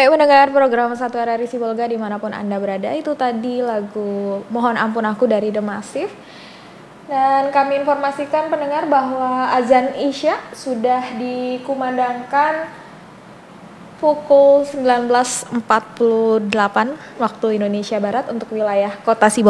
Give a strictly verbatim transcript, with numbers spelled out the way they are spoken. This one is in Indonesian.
Baik mendengar program Satu R R I Sibolga dimanapun Anda berada, itu tadi lagu Mohon Ampun Aku dari The Massive. Dan kami informasikan pendengar bahwa azan Isya sudah dikumandangkan pukul sembilan belas empat puluh delapan waktu Indonesia Barat untuk wilayah Kota Sibolga.